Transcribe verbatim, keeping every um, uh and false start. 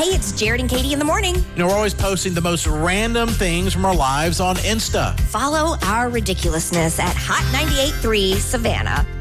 Hey, it's Jared and Katie in the morning. You know, we're always posting the most random things from our lives on Insta. Follow our ridiculousness at Hot ninety-eight point three Savannah.